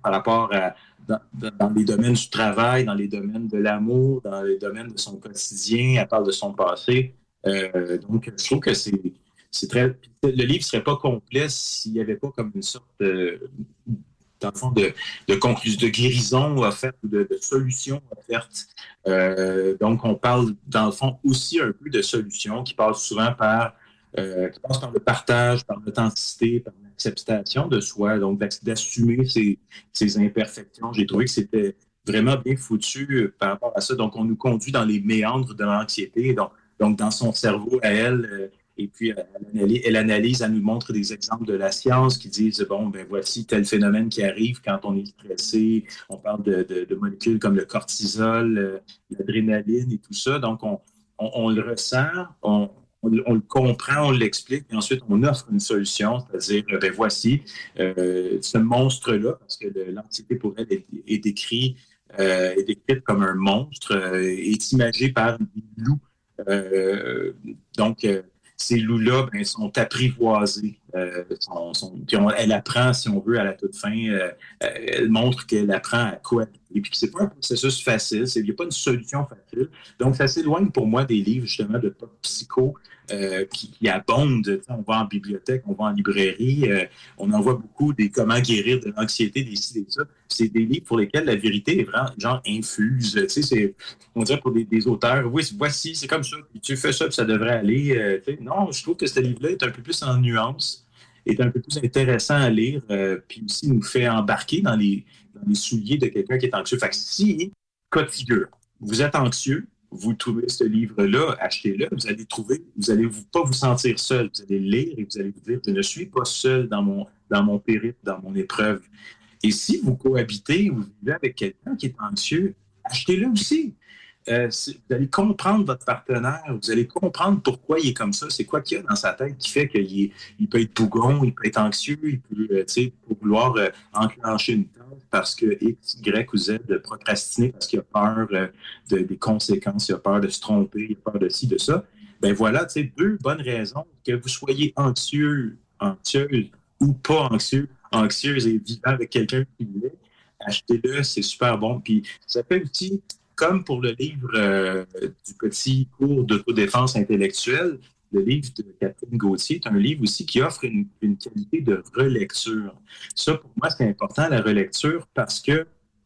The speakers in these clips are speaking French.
par rapport à dans les domaines du travail, dans les domaines de l'amour, dans les domaines de son quotidien, elle parle de son passé. Donc, je trouve que c'est très... Le livre ne serait pas complet s'il n'y avait pas comme une sorte dans le fond, de conclusion, de guérison offerte, de solutions offertes. Donc, on parle, dans le fond, aussi un peu de solutions qui passent souvent qui passent par le partage, par l'authenticité, par l'acceptation de soi, donc d'assumer ses imperfections. J'ai trouvé que c'était vraiment bien foutu par rapport à ça. Donc, on nous conduit dans les méandres de l'anxiété, donc dans son cerveau à elle. Et puis, elle analyse, elle nous montre des exemples de la science qui disent, bon, ben voici tel phénomène qui arrive quand on est stressé. On parle de molécules comme le cortisol, l'adrénaline et tout ça. Donc, on le ressent, on le comprend, on l'explique, et ensuite, on offre une solution, c'est-à-dire, ben voici ce monstre-là, parce que l'anxiété pour elle est décrite comme un monstre, est imagée par des loups. Donc, ces loups-là ben, sont apprivoisés. Puis elle apprend, si on veut, à la toute fin, elle montre qu'elle apprend à cohabiter. Puis que c'est pas un processus facile, il n'y a pas une solution facile. Donc, ça s'éloigne pour moi des livres, justement, de pop psycho qui abondent. On va en bibliothèque, on va en librairie, on en voit beaucoup des comment guérir de l'anxiété, des ci, des ça. C'est des livres pour lesquels la vérité est vraiment, genre, infuse. On dirait pour des auteurs, oui, voici, c'est comme ça, puis tu fais ça, puis ça devrait aller. Non, je trouve que ce livre-là est un peu plus en nuance, est un peu plus intéressant à lire, puis aussi nous fait embarquer dans les souliers de quelqu'un qui est anxieux. Fait que si, cas de figure, vous êtes anxieux, vous trouvez ce livre-là, achetez-le, vous allez pas vous sentir seul, vous allez le lire et vous allez vous dire, je ne suis pas seul dans mon périple, dans mon épreuve. Et si vous cohabitez, vous vivez avec quelqu'un qui est anxieux, achetez-le aussi. Vous allez comprendre votre partenaire, vous allez comprendre pourquoi il est comme ça, c'est quoi qu'il y a dans sa tête qui fait qu'il peut être bougon, il peut être anxieux, il peut vouloir enclencher une tâche parce que X, Y ou Z de procrastiner parce qu'il a peur des conséquences, il a peur de se tromper, il a peur de ci, de ça. Ben voilà, deux bonnes raisons que vous soyez anxieux, anxieuse ou pas anxieux, anxieuse et vivant avec quelqu'un qui l'est, achetez-le, c'est super bon. Puis ça fait aussi comme pour le livre du petit cours d'autodéfense intellectuelle, le livre de Catherine Gauthier est un livre aussi qui offre une qualité de relecture. Ça, pour moi, c'est important, la relecture, parce que,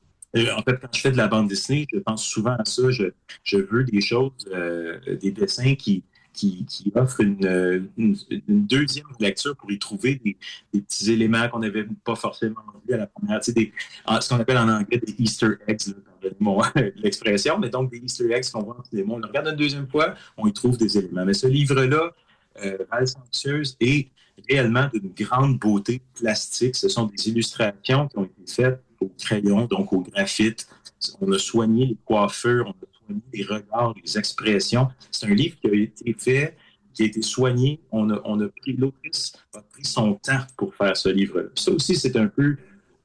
en fait, quand je fais de la bande dessinée, je pense souvent à ça. Je veux des choses, des dessins qui offrent une deuxième lecture pour y trouver des petits éléments qu'on n'avait pas forcément vus à la première. Ce qu'on appelle en anglais des Easter eggs, l'expression, mais donc des Easter eggs qu'on voit en cinéma. On le regarde une deuxième fois, on y trouve des éléments. Mais ce livre-là, Valse anxieuse, est réellement d'une grande beauté plastique. Ce sont des illustrations qui ont été faites au crayon, donc au graphite. On a soigné les coiffures, on a soigné les regards, les expressions. C'est un livre qui a été fait, qui a été soigné. L'autrice a pris son temps pour faire ce livre-là. Ça aussi, c'est un peu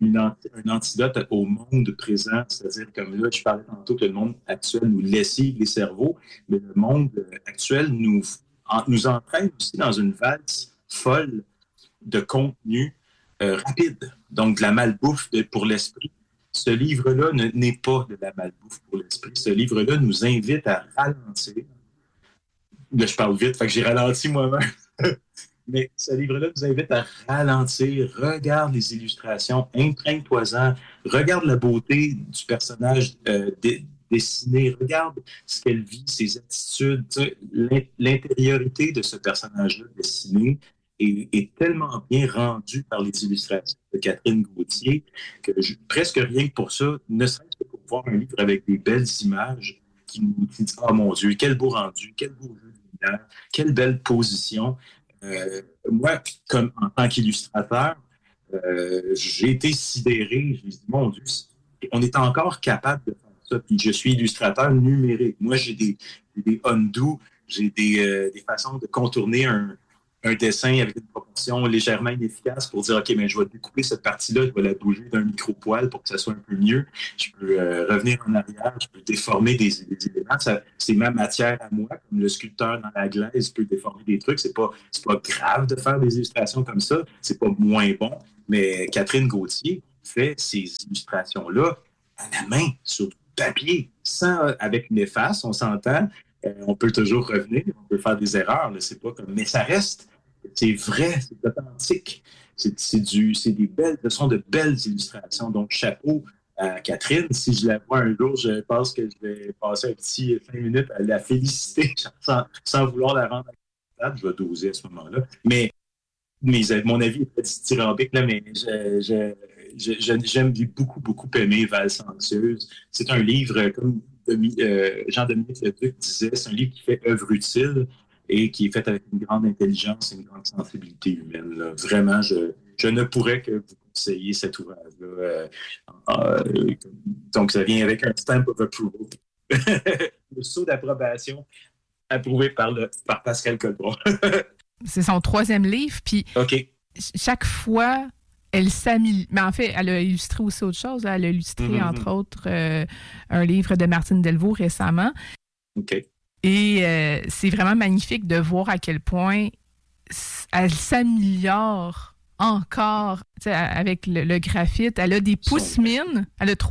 un antidote au monde présent, c'est-à-dire comme là, je parlais tantôt que le monde actuel nous lessive les cerveaux, mais le monde actuel nous entraîne aussi dans une valse folle de contenu rapide, donc de la malbouffe pour l'esprit. Ce livre-là n'est pas de la malbouffe pour l'esprit. Ce livre-là nous invite à ralentir. Là, je parle vite, fait que j'ai ralenti moi-même. Mais ce livre-là nous invite à ralentir, regarde les illustrations, imprègne-toi-en, regarde la beauté du personnage dessiné, regarde ce qu'elle vit, ses attitudes, l'intériorité de ce personnage-là dessiné est tellement bien rendue par les illustrations de Catherine Gauthier que presque rien que pour ça, ne serait-ce que pour voir un livre avec des belles images qui nous disent « Oh mon Dieu, quel beau rendu, quel beau jeu de lumière, quelle belle position ». Moi, comme en tant qu'illustrateur, j'ai été sidéré. Je me suis dit, mon Dieu, on est encore capable de faire ça. Puis je suis illustrateur numérique. Moi, j'ai des undo, j'ai des façons de contourner un dessin avec une proportion légèrement inefficace pour dire, OK, mais je vais découper cette partie-là, je vais la bouger d'un micro-poil pour que ça soit un peu mieux. Je peux revenir en arrière, je peux déformer des éléments. C'est ma matière à moi, comme le sculpteur dans la glaise peut déformer des trucs. C'est pas grave de faire des illustrations comme ça. C'est pas moins bon. Mais Catherine Gauthier, fait ces illustrations-là à la main, sur du papier, avec une efface, on s'entend. On peut toujours revenir, on peut faire des erreurs, là, c'est pas comme, mais ça reste, c'est vrai, c'est authentique. C'est des belles, ce sont de belles illustrations. Donc, chapeau à Catherine. Si je la vois un jour, je pense que je vais passer un petit 5 minutes à la féliciter sans vouloir la rendre acceptable. Je vais doser à ce moment-là. Mais mon avis est très dithyrambique, là, mais j'aime beaucoup, beaucoup aimer Valse anxieuse. C'est un livre, comme Jean-Dominique Leduc disait, c'est un livre qui fait œuvre utile et qui est fait avec une grande intelligence et une grande sensibilité humaine. Là. Vraiment, je ne pourrais que vous conseiller cet ouvrage-là. Donc, ça vient avec un stamp of approval. Le sceau d'approbation approuvé par Pascal Colbron. C'est son 3e livre, puis chaque fois, elle s'améliore. Mais en fait, elle a illustré aussi autre chose. Elle a illustré, entre autres, un livre de Martine Delvaux récemment. OK. Et c'est vraiment magnifique de voir à quel point elle s'améliore encore avec le graphite. Elle a des pousse-mines. Elle a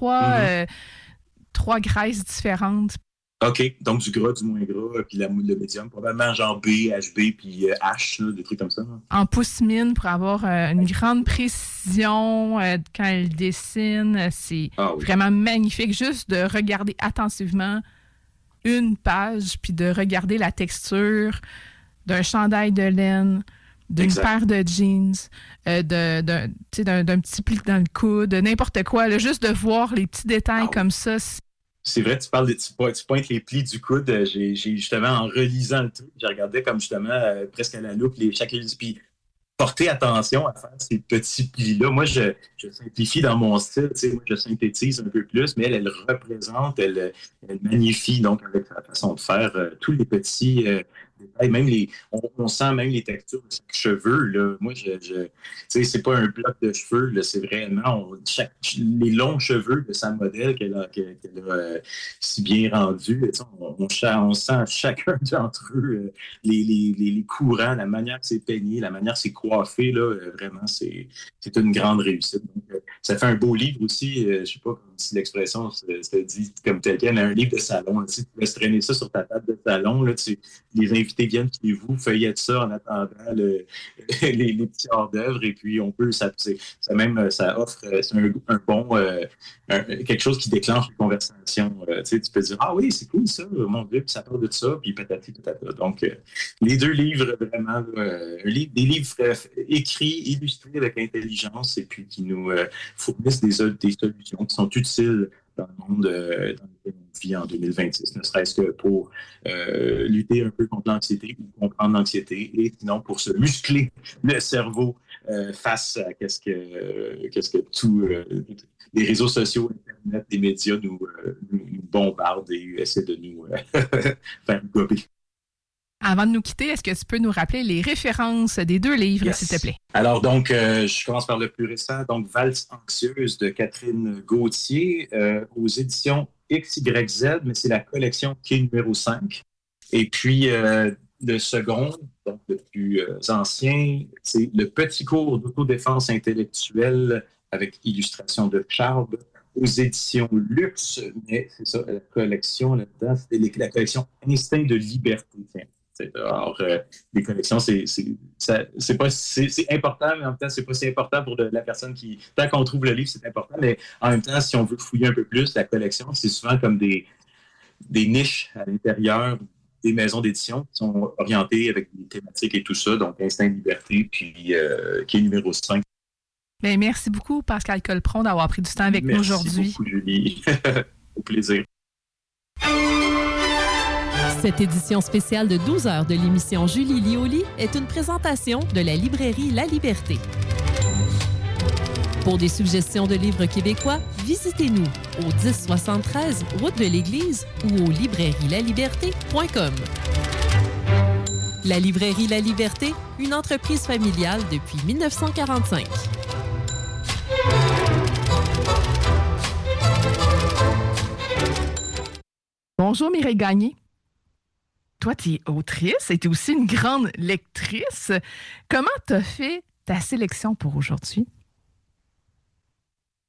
trois graisses différentes. OK. Donc, du gras, du moins gras, puis le médium, probablement genre B, HB, puis H, là, des trucs comme ça. Hein. En pousse-mine pour avoir une grande précision quand elle dessine. C'est vraiment magnifique. Juste de regarder attentivement une page, puis de regarder la texture d'un chandail de laine, d'une paire de jeans, d'un petit pli dans le coude, de n'importe quoi. Là, juste de voir les petits détails comme ça. C'est vrai, tu pointes les plis du coude. J'ai justement, en relisant le truc, j'ai regardé comme justement presque à la loupe chaque illusion. Puis porter attention à faire ces petits plis-là. Moi, je simplifie dans mon style. Moi, je synthétise un peu plus, mais elle représente, elle magnifie donc avec sa façon de faire tous les petits détails. Même on sent même les textures de ses cheveux. Là. Moi, c'est pas un bloc de cheveux. Là, c'est vraiment les longs cheveux de sa modèle qu'elle a si bien rendus. On sent chacun d'entre eux les courants, la manière que c'est peigné, la manière que c'est coiffé. Là, vraiment, c'est une grande réussite. Donc, ça fait un beau livre aussi. Je sais pas si l'expression se dit comme tel quel, mais un livre de salon. Là, tu laisses traîner ça sur ta table de salon. Là, les invités viennent chez vous, feuillettent ça en attendant les petits hors-d'œuvre, et puis on peut, ça offre, c'est un bon, quelque chose qui déclenche une conversation. Tu peux dire, ah oui, c'est cool ça, mon Dieu, puis ça parle de ça, puis patati patata. Donc, les 2 livres, vraiment, des livres écrits, illustrés avec intelligence, et puis qui nous fournissent des solutions qui sont utiles dans le monde dans lequel on vit en 2026, ne serait-ce que pour lutter un peu contre l'anxiété ou comprendre l'anxiété, et sinon pour se muscler le cerveau face à qu'est-ce que tous les réseaux sociaux, Internet, les médias nous bombardent et essaient de nous faire gober. Avant de nous quitter, est-ce que tu peux nous rappeler les références des 2 livres, s'il te plaît? Alors, donc, je commence par le plus récent. Donc, Valse anxieuse de Catherine Gauthier aux éditions XYZ, mais c'est la collection qui est numéro 5. Et puis, le second, donc le plus ancien, c'est Le petit cours d'autodéfense intellectuelle avec illustration de Charb aux éditions Luxe. Mais c'est ça, la collection là-dedans, c'est la collection Instinct de liberté. Tiens. Alors, les collections, c'est important, mais en même temps, c'est pas si important pour la personne qui... Tant qu'on trouve le livre, c'est important, mais en même temps, si on veut fouiller un peu plus, la collection, c'est souvent comme des niches à l'intérieur des maisons d'édition qui sont orientées avec des thématiques et tout ça, donc Instinct de liberté, puis qui est numéro 5. Bien, merci beaucoup, Pascal Colbron, d'avoir pris du temps avec nous aujourd'hui. Merci beaucoup, Julie. Au plaisir. Cette édition spéciale de 12 heures de l'émission Julie Lioli est une présentation de la librairie La Liberté. Pour des suggestions de livres québécois, visitez-nous au 1073 route de l'Église ou au librairielaliberté.com. La librairie La Liberté, une entreprise familiale depuis 1945. Bonjour Mireille Gagné. Toi, tu es autrice et tu es aussi une grande lectrice. Comment tu as fait ta sélection pour aujourd'hui?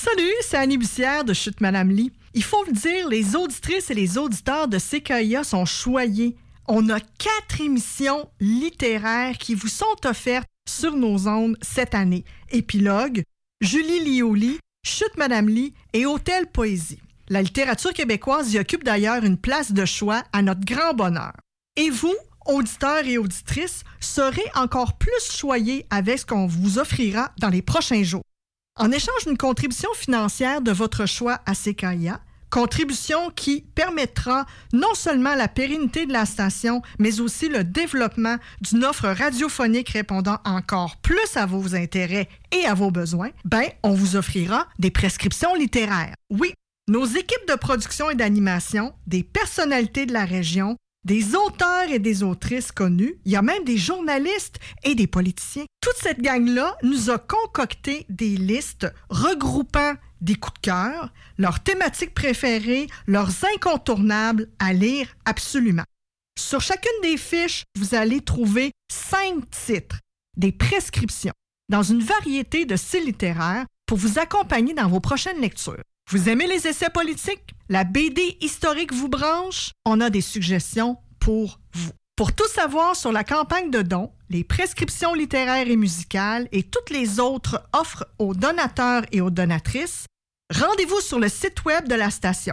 Salut, c'est Annie Bussière de Chute Madame Lee. Il faut le dire, les auditrices et les auditeurs de CKIA sont choyés. On a 4 émissions littéraires qui vous sont offertes sur nos ondes cette année. Épilogue, Julie Lioli, Chute Madame Lee et Hôtel Poésie. La littérature québécoise y occupe d'ailleurs une place de choix à notre grand bonheur. Et vous, auditeurs et auditrices, serez encore plus choyés avec ce qu'on vous offrira dans les prochains jours. En échange d'une contribution financière de votre choix à CKIA, contribution qui permettra non seulement la pérennité de la station, mais aussi le développement d'une offre radiophonique répondant encore plus à vos intérêts et à vos besoins, on vous offrira des prescriptions littéraires. Oui, nos équipes de production et d'animation, des personnalités de la région, des auteurs et des autrices connus, il y a même des journalistes et des politiciens. Toute cette gang-là nous a concocté des listes regroupant des coups de cœur, leurs thématiques préférées, leurs incontournables à lire absolument. Sur chacune des fiches, vous allez trouver 5 titres, des prescriptions, dans une variété de styles littéraires pour vous accompagner dans vos prochaines lectures. Vous aimez les essais politiques? La BD historique vous branche? On a des suggestions pour vous. Pour tout savoir sur la campagne de dons, les prescriptions littéraires et musicales et toutes les autres offres aux donateurs et aux donatrices, rendez-vous sur le site web de la station,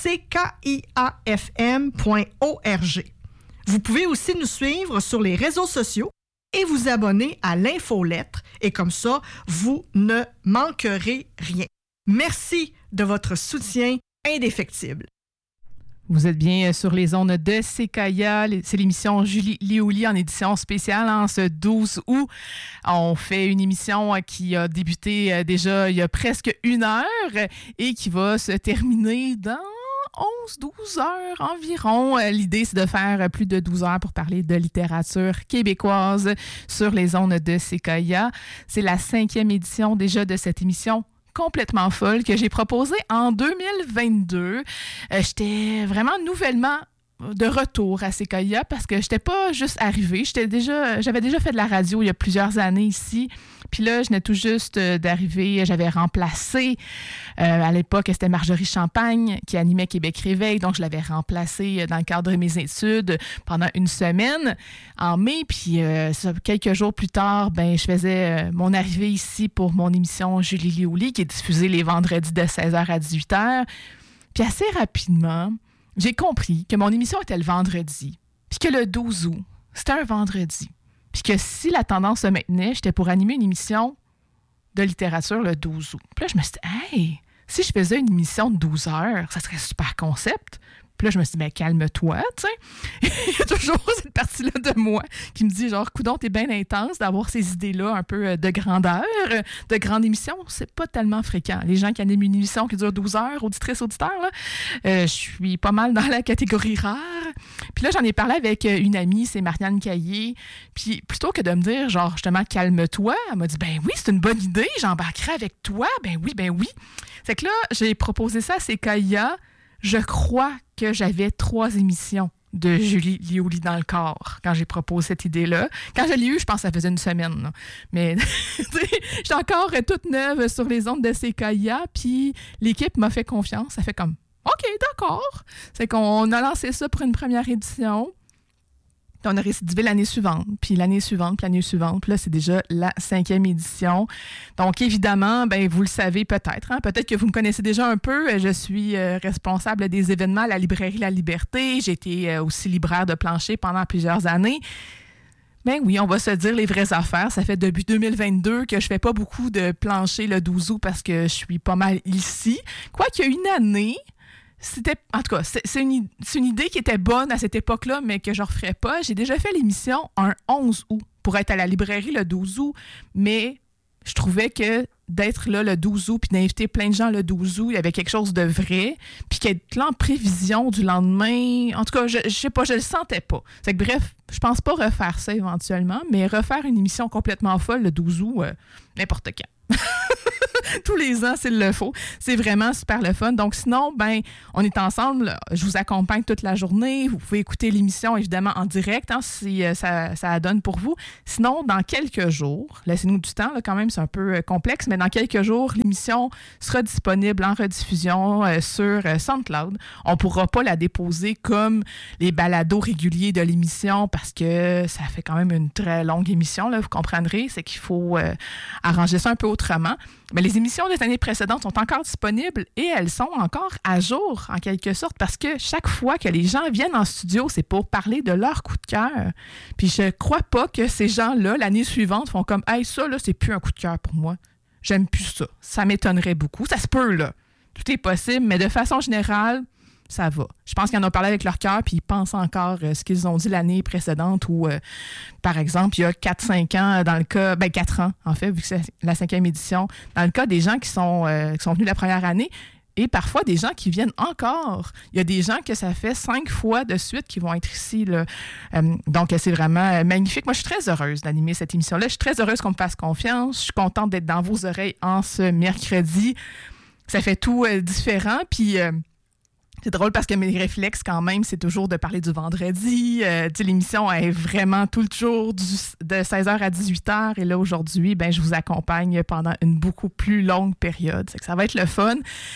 ckiafm.org. Vous pouvez aussi nous suivre sur les réseaux sociaux et vous abonner à l'infolettre. Et comme ça, vous ne manquerez rien. Merci de votre soutien indéfectible. Vous êtes bien sur les ondes de CKIA. C'est l'émission Julie Lioli en édition spéciale en ce 12 août. On fait une émission qui a débuté déjà il y a presque 1 heure et qui va se terminer dans 11-12 heures environ. L'idée, c'est de faire plus de 12 heures pour parler de littérature québécoise sur les ondes de CKIA. C'est la 5e édition déjà de cette émission complètement folle que j'ai proposée en 2022. J'étais vraiment nouvellement de retour à CKIA parce que je n'étais pas juste arrivée. J'avais déjà fait de la radio il y a plusieurs années ici. Puis là, je venais tout juste d'arriver. J'avais remplacé, à l'époque, c'était Marjorie Champagne qui animait Québec Réveil. Donc, je l'avais remplacée dans le cadre de mes études pendant 1 semaine en mai. Puis, quelques jours plus tard, je faisais mon arrivée ici pour mon émission Julie Lioli qui est diffusée les vendredis de 16h à 18h. Puis, assez rapidement, j'ai compris que mon émission était le vendredi, puis que le 12 août, c'était un vendredi, puis que si la tendance se maintenait, j'étais pour animer une émission de littérature le 12 août. Puis là, je me suis dit, hey, si je faisais une émission de 12 heures, ça serait un super concept. Puis là, je me suis dit, calme-toi, tu sais. Il y a toujours cette partie-là de moi qui me dit, genre, coudonc, t'es bien intense d'avoir ces idées-là un peu de grandeur, de grande émission. C'est pas tellement fréquent. Les gens qui animent une émission qui dure 12 heures, auditrices, auditeurs, là, je suis pas mal dans la catégorie rare. Puis là, j'en ai parlé avec une amie, c'est Marianne Caillé. Puis plutôt que de me dire, genre, justement, calme-toi, elle m'a dit, oui, c'est une bonne idée, j'embarquerai avec toi. Ben oui. C'est que là, j'ai proposé ça à CKIA. Je crois que j'avais 3 émissions de Julie Lioli dans le corps quand j'ai proposé cette idée-là. Quand je l'ai eue, je pense que ça faisait 1 semaine. Là. Mais j'étais encore toute neuve sur les ondes de CKIA, puis l'équipe m'a fait confiance. Ça fait comme, OK, d'accord. C'est qu'on a lancé ça pour une première édition. Puis on a récidivé l'année suivante, puis l'année suivante. Puis là, c'est déjà la 5e édition. Donc, évidemment, vous le savez peut-être. Peut-être que vous me connaissez déjà un peu. Je suis responsable des événements à la librairie La Liberté. J'ai été aussi libraire de plancher pendant plusieurs années. Oui, on va se dire les vraies affaires. Ça fait depuis 2022 que je fais pas beaucoup de plancher le 12 août parce que je suis pas mal ici. Quoiqu'il y a une année... En tout cas, c'est une idée qui était bonne à cette époque-là, mais que je ne referais pas. J'ai déjà fait l'émission un 11 août pour être à la librairie le 12 août, mais je trouvais que d'être là le 12 août puis d'inviter plein de gens le 12 août, il y avait quelque chose de vrai, puis qu'être là en prévision du lendemain, en tout cas, je sais pas, je le sentais pas. C'est que bref, je pense pas refaire ça éventuellement, mais refaire une émission complètement folle le 12 août, n'importe quand. Tous les Profitez-en s'il le faut. C'est vraiment super le fun. Donc sinon, on est ensemble. Je vous accompagne toute la journée. Vous pouvez écouter l'émission, évidemment, en direct, si ça donne pour vous. Sinon, dans quelques jours, laissez-nous du temps, là, quand même, c'est un peu complexe, mais dans quelques jours, l'émission sera disponible en rediffusion sur SoundCloud. On ne pourra pas la déposer comme les balados réguliers de l'émission parce que ça fait quand même une très longue émission, là, vous comprendrez. C'est qu'il faut arranger ça un peu autrement. Mais les émissions des années précédentes sont encore disponibles et elles sont encore à jour, en quelque sorte, parce que chaque fois que les gens viennent en studio, c'est pour parler de leur coup de cœur. Puis je crois pas que ces gens-là, l'année suivante, font comme « Hey, ça, là, c'est plus un coup de cœur pour moi. J'aime plus ça. » Ça m'étonnerait beaucoup. Ça se peut, là. Tout est possible, mais de façon générale, ça va. Je pense qu'ils en ont parlé avec leur cœur puis ils pensent encore ce qu'ils ont dit l'année précédente ou, par exemple, il y a 4-5 ans, dans le cas... 4 ans, en fait, vu que c'est la 5e édition. Dans le cas des gens qui sont venus la première année et parfois des gens qui viennent encore. Il y a des gens que ça fait 5 fois de suite qui vont être ici, là. Donc, c'est vraiment magnifique. Moi, je suis très heureuse d'animer cette émission-là. Je suis très heureuse qu'on me fasse confiance. Je suis contente d'être dans vos oreilles en ce mercredi. Ça fait tout différent, puis... c'est drôle parce que mes réflexes, quand même, c'est toujours de parler du vendredi. L'émission est vraiment tout le jour de 16h à 18h. Et là, aujourd'hui, je vous accompagne pendant une beaucoup plus longue période. C'est que ça va être le fun.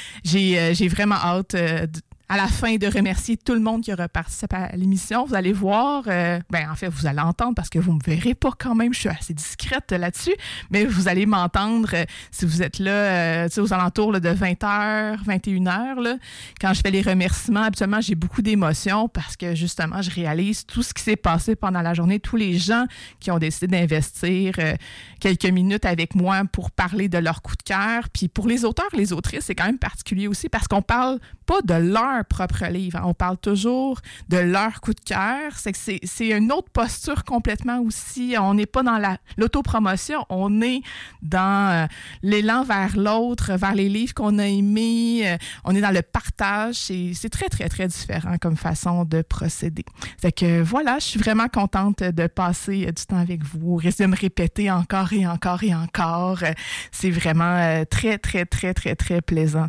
J'ai vraiment hâte à la fin de remercier tout le monde qui aura participé à l'émission. Vous allez voir, en fait, vous allez entendre parce que vous ne me verrez pas quand même. Je suis assez discrète là-dessus, mais vous allez m'entendre si vous êtes là aux alentours là, de 20h, 21h. Là, quand je fais les remerciements, habituellement, j'ai beaucoup d'émotions parce que justement, je réalise tout ce qui s'est passé pendant la journée, tous les gens qui ont décidé d'investir quelques minutes avec moi pour parler de leur coup de cœur. Puis pour les auteurs, les autrices, c'est quand même particulier aussi parce qu'on parle pas de leur propre livre. On parle toujours de leur coup de cœur. C'est une autre posture complètement aussi. On n'est pas dans l'autopromotion. On est dans l'élan vers l'autre, vers les livres qu'on a aimés. On est dans le partage. C'est très, très, très différent comme façon de procéder. Fait que voilà, je suis vraiment contente de passer du temps avec vous. Restez de me répéter encore et encore et encore. C'est vraiment très, très, très, très, très plaisant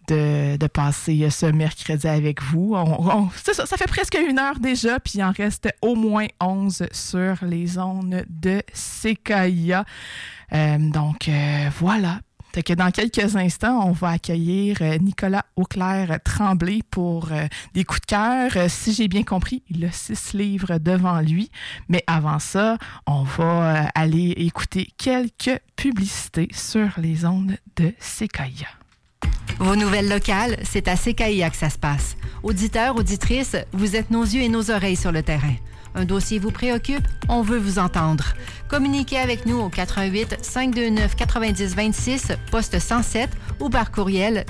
de passer ce mercredi avec vous. Ça fait presque 1 heure déjà, puis il en reste au moins 11 sur les ondes de CKIA. Donc, voilà. Fait que dans quelques instants, on va accueillir Nicolas Auclair-Tremblay pour des coups de cœur. Si j'ai bien compris, il a 6 livres devant lui. Mais avant ça, on va aller écouter quelques publicités sur les ondes de CKIA. Vos nouvelles locales, c'est à CKIA que ça se passe. Auditeurs, auditrices, vous êtes nos yeux et nos oreilles sur le terrain. Un dossier vous préoccupe? On veut vous entendre. Communiquez avec nous au 88 529 90 26, poste 107 ou par courriel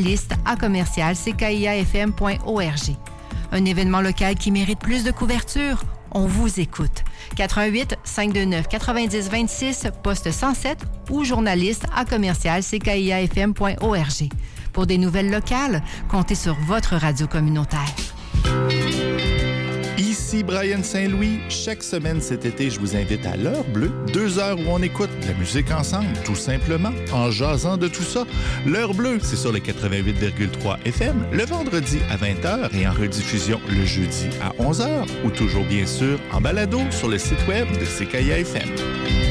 journaliste@ckiafm.org. Un événement local qui mérite plus de couverture? On vous écoute. 88 529 90 26, poste 107 ou journaliste@ckiafm.org. Pour des nouvelles locales, comptez sur votre radio communautaire. Ici Brian Saint-Louis. Chaque semaine cet été, je vous invite à l'heure bleue, 2 heures où on écoute de la musique ensemble, tout simplement, en jasant de tout ça. L'heure bleue, c'est sur le 88,3 FM, le vendredi à 20h et en rediffusion le jeudi à 11h, ou toujours bien sûr en balado sur le site web de CKIA FM.